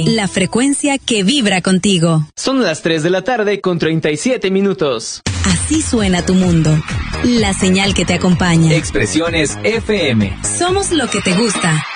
La frecuencia que vibra contigo. Son las 3 de la tarde con 37 minutos. Así suena tu mundo. La señal que te acompaña. Expresiones FM. Somos lo que te gusta.